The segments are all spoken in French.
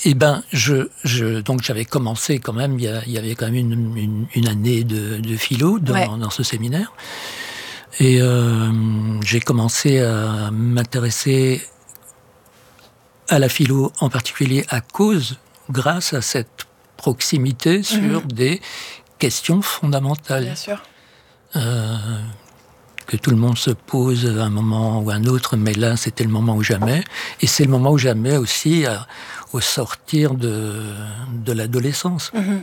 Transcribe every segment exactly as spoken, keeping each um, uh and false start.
Eh ben, je, je, donc j'avais commencé quand même, il y, a, il y avait quand même une, une, une année de, de philo dans, ouais. dans ce séminaire. Et euh, j'ai commencé à m'intéresser à la philo, en particulier à cause, grâce à cette proximité sur mmh. des questions fondamentales. Bien sûr. Euh, que tout le monde se pose à un moment ou à un autre, mais là, c'était le moment ou jamais. Et c'est le moment ou jamais aussi à, au sortir de, de l'adolescence. Mmh.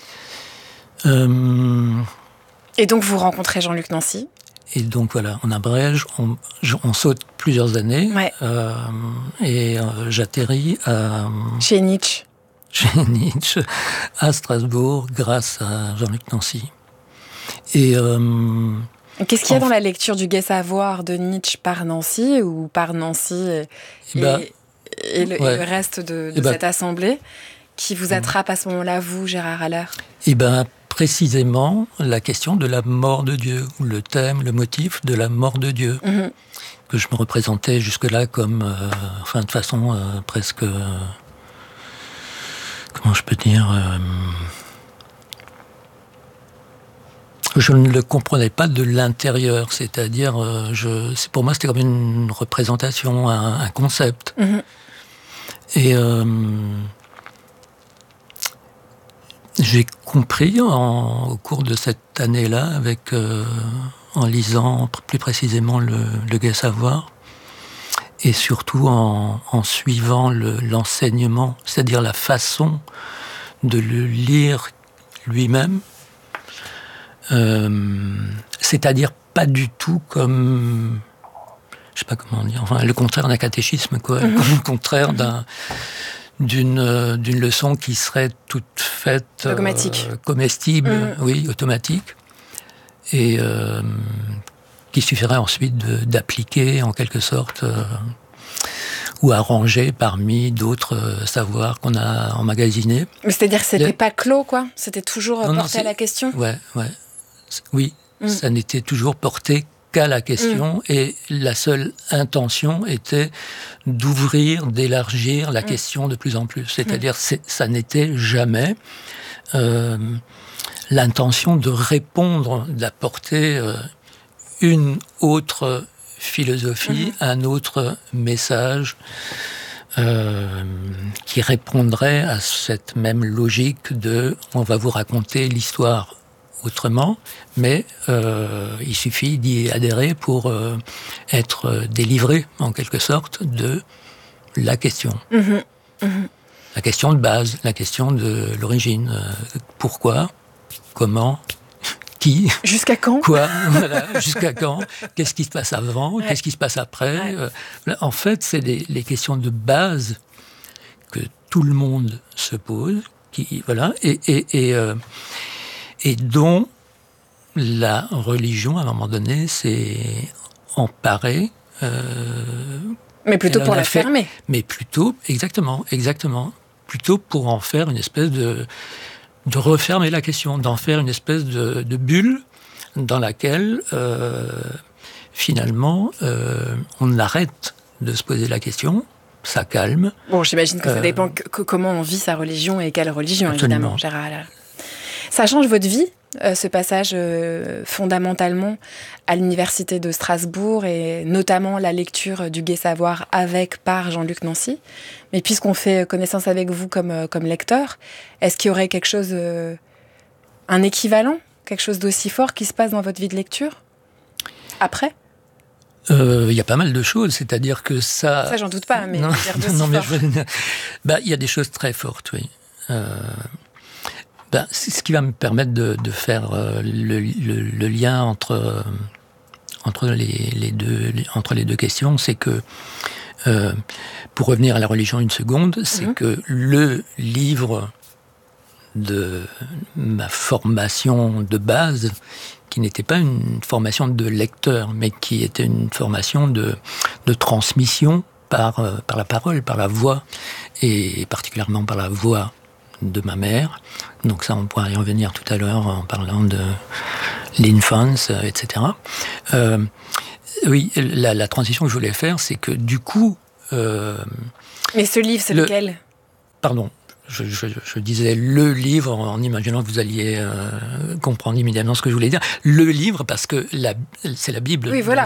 Euh, et donc, vous rencontrez Jean-Luc Nancy. Et donc, voilà, on abrège, on, on saute plusieurs années. Ouais. Euh, et euh, j'atterris à... Chez Nietzsche. Chez Nietzsche, à Strasbourg, grâce à Jean-Luc Nancy. Et... Euh, Qu'est-ce qu'il y a dans la lecture du Gai Savoir de Nietzsche par Nancy ou par Nancy et, et, bah, et, le, ouais. et le reste de, de bah, cette assemblée qui vous attrape à ce moment-là, vous, Gérard Haller ? Eh bien, précisément, la question de la mort de Dieu, ou le thème, le motif de la mort de Dieu, mm-hmm. que je me représentais jusque-là comme, euh, enfin, de façon euh, presque, euh, comment je peux dire... Euh, je ne le comprenais pas de l'intérieur, c'est-à-dire, euh, je, c'est, pour moi, c'était comme une représentation, un, un concept. Mmh. Et euh, j'ai compris en, au cours de cette année-là, avec, euh, en lisant plus précisément le, le Gai Savoir, et surtout en, en suivant le, l'enseignement, c'est-à-dire la façon de le lire lui-même, Euh, c'est-à-dire pas du tout comme, je sais pas comment dire, enfin le contraire d'un catéchisme, quoi, mmh. le contraire d'un, d'une, d'une leçon qui serait toute faite dogmatique, euh, comestible, mmh. oui, automatique, et euh, qui suffirait ensuite de, d'appliquer en quelque sorte euh, ou à ranger parmi d'autres euh, savoirs qu'on a emmagasinés. Mais c'est-à-dire que c'était Les... pas clos, quoi. C'était toujours non, porté non, à la question. Ouais, ouais. Oui, mmh. ça n'était toujours porté qu'à la question, mmh. et la seule intention était d'ouvrir, d'élargir la mmh. question de plus en plus. C'est-à-dire, c'est, ça n'était jamais euh, l'intention de répondre, d'apporter euh, une autre philosophie, mmh. un autre message euh, qui répondrait à cette même logique de « on va vous raconter l'histoire ». Autrement, mais euh, il suffit d'y adhérer pour euh, être délivré, en quelque sorte, de la question. Mmh, mmh. La question de base, la question de l'origine. Euh, pourquoi ? Comment ? Qui ? Jusqu'à quand ? Quoi ? Voilà, jusqu'à quand ? Qu'est-ce qui se passe avant ? Ouais. Qu'est-ce qui se passe après ? Ouais. euh, En fait, c'est les, les questions de base que tout le monde se pose, qui, voilà, et... et, et euh, et dont la religion, à un moment donné, s'est emparée. Euh, mais plutôt pour la fait, fermer. Mais plutôt, exactement, exactement, plutôt pour en faire une espèce de... de refermer la question, d'en faire une espèce de, de bulle dans laquelle, euh, finalement, euh, on arrête de se poser la question, ça calme. Bon, j'imagine que ça euh, dépend que, que, comment on vit sa religion et quelle religion, absolument. Évidemment, Gérard Haller. Ça change votre vie, euh, ce passage euh, fondamentalement à l'université de Strasbourg et notamment la lecture du Gai Savoir avec, par Jean-Luc Nancy. Mais puisqu'on fait connaissance avec vous comme, euh, comme lecteur, est-ce qu'il y aurait quelque chose, euh, un équivalent, quelque chose d'aussi fort qui se passe dans votre vie de lecture après ? Il euh, y a pas mal de choses, c'est-à-dire que ça... Ça, j'en doute pas, mais... Non, dire non mais fort. je... bah, y a des choses très fortes, oui. Euh... Ben, c'est ce qui va me permettre de, de faire euh, le, le, le lien entre, euh, entre, les, les deux, les, entre les deux questions, c'est que, euh, pour revenir à la religion une seconde, c'est mmh. que le livre de ma formation de base, qui n'était pas une formation de lecteur, mais qui était une formation de, de transmission par, euh, par la parole, par la voix, et particulièrement par la voix de ma mère. Donc ça, on pourra y revenir tout à l'heure en parlant de l'enfance, et cetera. Euh, oui, la, la transition que je voulais faire, c'est que du coup... Euh, Mais ce livre, c'est le, lequel ? pardon. Je, je, je disais le livre en imaginant que vous alliez euh, comprendre immédiatement ce que je voulais dire. Le livre, parce que la, c'est la Bible. Oui, voilà.